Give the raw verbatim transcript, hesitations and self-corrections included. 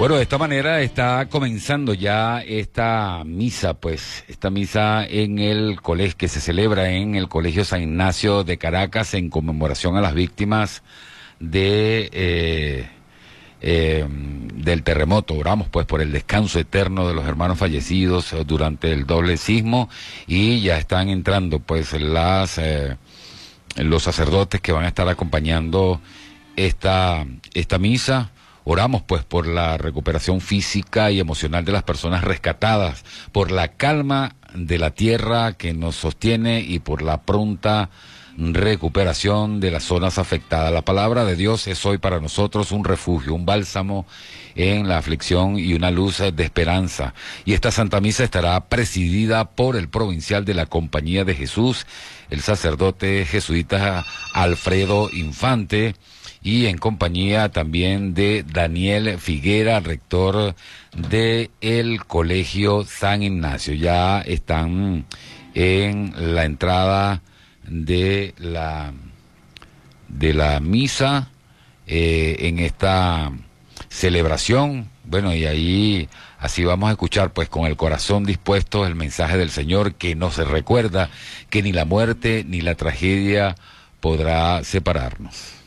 Bueno, de esta manera está comenzando ya esta misa, pues, esta misa en el colegio, que se celebra en el Colegio San Ignacio de Caracas en conmemoración a las víctimas de eh, eh, del terremoto. Oramos pues por el descanso eterno de los hermanos fallecidos durante el doble sismo, y ya están entrando pues las eh, los sacerdotes que van a estar acompañando esta esta misa. Oramos pues por la recuperación física y emocional de las personas rescatadas, por la calma de la tierra que nos sostiene y por la pronta recuperación de las zonas afectadas. La palabra de Dios es hoy para nosotros un refugio, un bálsamo en la aflicción y una luz de esperanza. Y esta Santa Misa estará presidida por el provincial de la Compañía de Jesús, el sacerdote jesuita Alfredo Infante, y en compañía también de Daniel Figuera, rector de el Colegio San Ignacio. Ya están en la entrada de la de la misa eh, en esta celebración. Bueno, y ahí así vamos a escuchar pues con el corazón dispuesto el mensaje del Señor, que nos recuerda que ni la muerte ni la tragedia podrá separarnos.